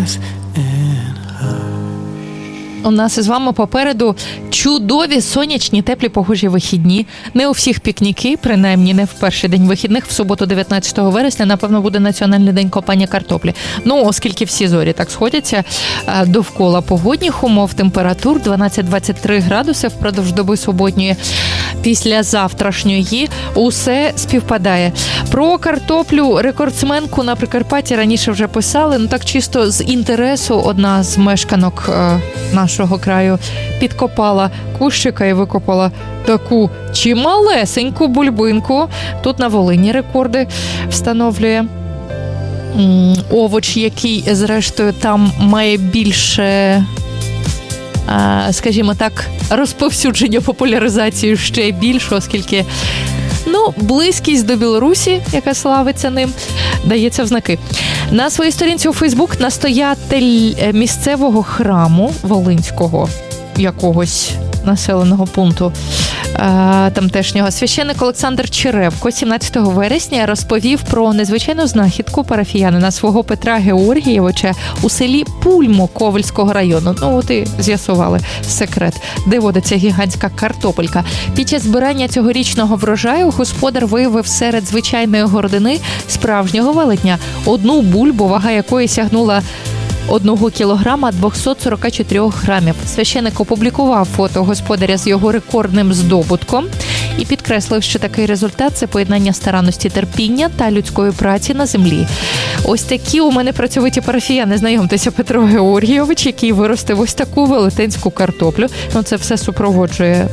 eyes and У нас із вами попереду чудові сонячні, теплі, погожі вихідні. Не у всіх пікніки, принаймні не в перший день вихідних. В суботу, 19 вересня, напевно, буде Національний день копання картоплі. Ну, оскільки всі зорі так сходяться довкола погодних умов, температур 12-23 градуси впродовж доби суботньої. Після завтрашньої усе співпадає. Про картоплю рекордсменку на Прикарпатті раніше вже писали. Ну так чисто з інтересу одна з мешканок нашого краю підкопала кущика і викопала таку чималесеньку бульбинку. Тут на Волині рекорди встановлює. Овоч, який, зрештою, там має більше, скажімо так, розповсюдження, популяризацію ще більше, оскільки, близькість до Білорусі, яка славиться ним, дається в знаки. На своїй сторінці у Фейсбук настоятель місцевого храму волинського якогось населеного пункту тамтешнього священник Олександр Черевко 17 вересня розповів про незвичайну знахідку парафіянина свого Петра Георгійовича у селі Пульмо Ковельського району. От і з'ясували секрет, де водиться гігантська картопелька. Під час збирання цьогорічного врожаю господар виявив серед звичайної городини справжнього велетня. Одну бульбу, вага якої сягнула 1 кілограма 244 грамів. Священик опублікував фото господаря з його рекордним здобутком і підкреслив, що такий результат – це поєднання старанності, терпіння та людської праці на землі. Ось такі у мене працьовиті парафіяни. Знайомтеся, Петро Георгійович, який виростив ось таку велетенську картоплю. Це все супроводжує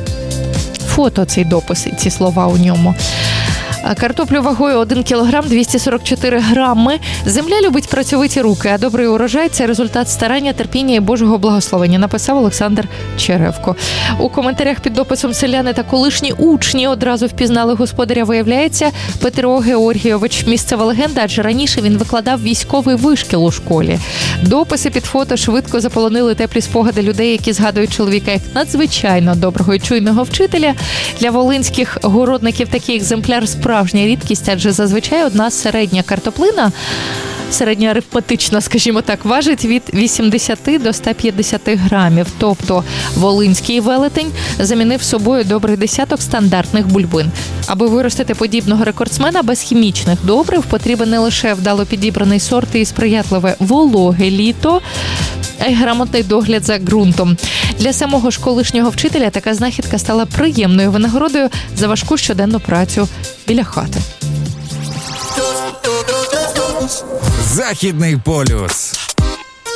фото, цей допис, ці слова у ньому. Картоплю вагою 1 кілограм 244 грами. Земля любить працьовиті руки, а добрий урожай – це результат старання, терпіння і Божого благословення, написав Олександр Черевко. У коментарях під дописом селяни та колишні учні одразу впізнали господаря. Виявляється, Петро Георгійович – місцева легенда, адже раніше він викладав військовий вишкіл у школі. Дописи під фото швидко заполонили теплі спогади людей, які згадують чоловіка як надзвичайно доброго і чуйного вчителя. Для волинських городників такий екземпляр справжня рідкість, адже зазвичай одна середня картоплина, середня арифметична, скажімо так, важить від 80 до 150 грамів. Тобто волинський велетень замінив собою добрий десяток стандартних бульбин. Аби виростити подібного рекордсмена без хімічних добрив, потрібен не лише вдало підібраний сорт і сприятливе вологе літо, а й грамотний догляд за ґрунтом. Для самого ж колишнього вчителя така знахідка стала приємною винагородою за важку щоденну працю біля хати. Західний полюс.